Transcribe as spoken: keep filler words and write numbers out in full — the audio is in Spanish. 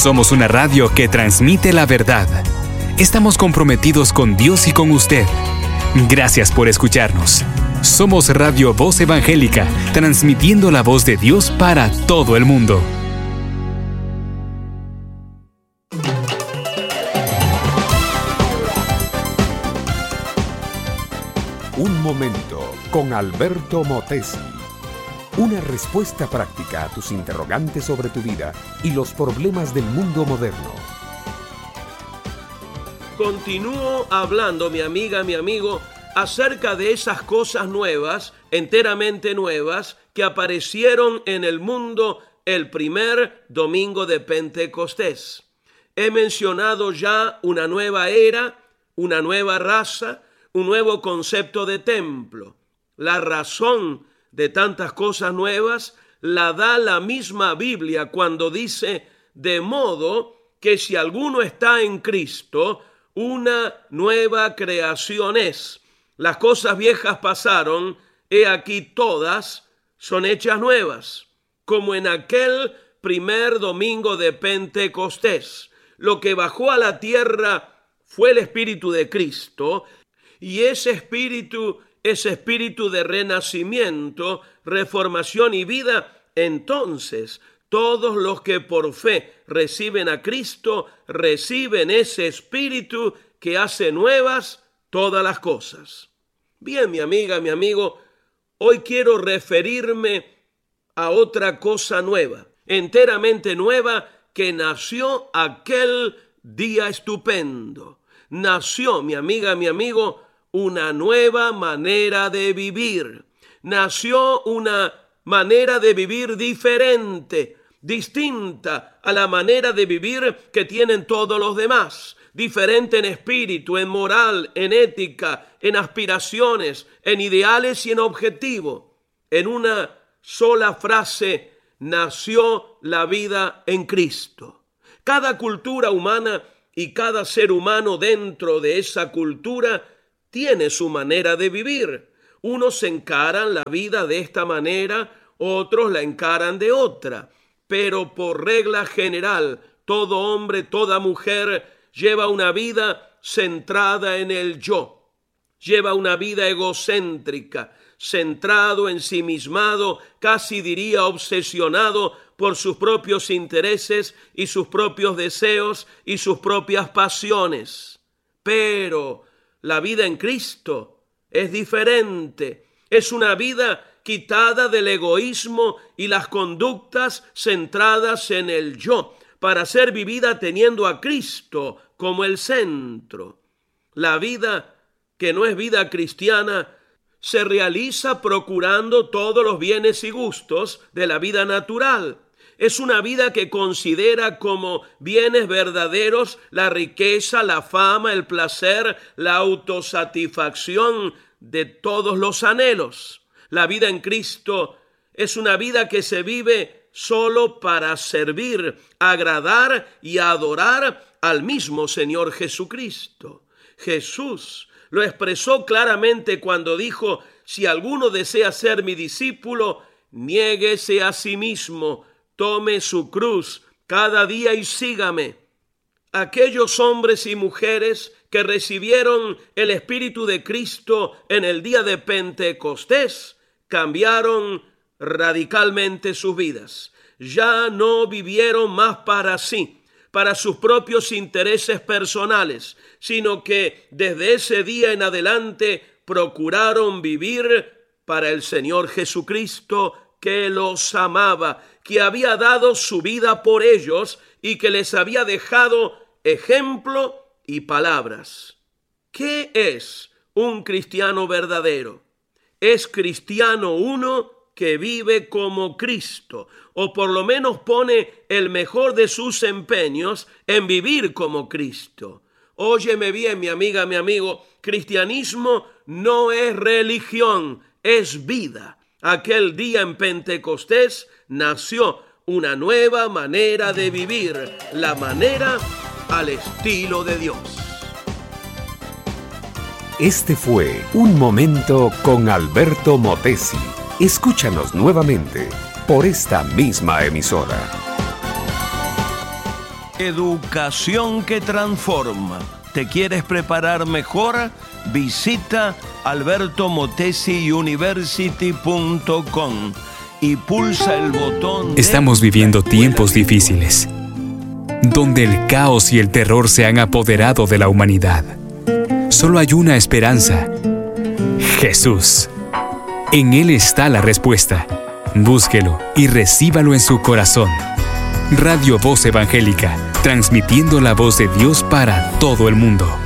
Somos una radio que transmite la verdad. Estamos comprometidos con Dios y con usted. Gracias por escucharnos. Somos Radio Voz Evangélica, transmitiendo la voz de Dios para todo el mundo. Un momento con Alberto Motesi. Una respuesta práctica a tus interrogantes sobre tu vida y los problemas del mundo moderno. Continúo hablando, mi amiga, mi amigo, acerca de esas cosas nuevas, enteramente nuevas, que aparecieron en el mundo el primer domingo de Pentecostés. He mencionado ya una nueva era, una nueva raza, un nuevo concepto de templo. La razón de tantas cosas nuevas la da la misma Biblia cuando dice: de modo que si alguno está en Cristo, una nueva creación es. Las cosas viejas pasaron, he aquí todas son hechas nuevas, como en aquel primer domingo de Pentecostés. Lo que bajó a la tierra fue el Espíritu de Cristo, y ese Espíritu ese espíritu de renacimiento, reformación y vida. Entonces, todos los que por fe reciben a Cristo, reciben ese espíritu que hace nuevas todas las cosas. Bien, mi amiga, mi amigo, hoy quiero referirme a otra cosa nueva, enteramente nueva, que nació aquel día estupendo. Nació, mi amiga, mi amigo, una nueva manera de vivir. Nació una manera de vivir diferente, distinta a la manera de vivir que tienen todos los demás. Diferente en espíritu, en moral, en ética, en aspiraciones, en ideales y en objetivo. En una sola frase, nació la vida en Cristo. Cada cultura humana y cada ser humano dentro de esa cultura tiene su manera de vivir. Unos encaran la vida de esta manera, otros la encaran de otra. Pero por regla general, todo hombre, toda mujer lleva una vida centrada en el yo. Lleva una vida egocéntrica, centrado, ensimismado, casi diría obsesionado por sus propios intereses y sus propios deseos y sus propias pasiones. Pero la vida en Cristo es diferente. Es una vida quitada del egoísmo y las conductas centradas en el yo, para ser vivida teniendo a Cristo como el centro. La vida que no es vida cristiana se realiza procurando todos los bienes y gustos de la vida natural. Es una vida que considera como bienes verdaderos la riqueza, la fama, el placer, la autosatisfacción de todos los anhelos. La vida en Cristo es una vida que se vive solo para servir, agradar y adorar al mismo Señor Jesucristo. Jesús lo expresó claramente cuando dijo: si alguno desea ser mi discípulo, niéguese a sí mismo, tome su cruz cada día y sígame. Aquellos hombres y mujeres que recibieron el Espíritu de Cristo en el día de Pentecostés cambiaron radicalmente sus vidas. Ya no vivieron más para sí, para sus propios intereses personales, sino que desde ese día en adelante procuraron vivir para el Señor Jesucristo, que los amaba, que había dado su vida por ellos y que les había dejado ejemplo y palabras. ¿Qué es un cristiano verdadero? Es cristiano uno que vive como Cristo, o por lo menos pone el mejor de sus empeños en vivir como Cristo. Óyeme bien, mi amiga, mi amigo, cristianismo no es religión, es vida. Aquel día en Pentecostés nació una nueva manera de vivir, la manera al estilo de Dios. Este fue Un Momento con Alberto Motesi. Escúchanos nuevamente por esta misma emisora. Educación que transforma. ¿Te quieres preparar mejor? Visita alberto motesi university punto com y pulsa el botón. Estamos viviendo tiempos difíciles, donde el caos y el terror se han apoderado de la humanidad. Solo hay una esperanza: Jesús. En Él está la respuesta. Búsquelo y recíbalo en su corazón. Radio Voz Evangélica, transmitiendo la voz de Dios para todo el mundo.